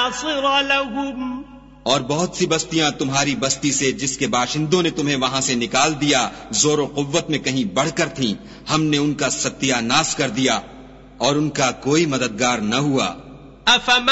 नासिर लहुम, और बहुत सी बस्तियां तुम्हारी बस्ती से जिसके बाशिंदों ने तुम्हें वहां से निकाल दिया जोर कुव्वत में कहीं बढ़कर थीं, हमने उनका सत्यानाश कर दिया और उनका कोई मददगार न हुआ।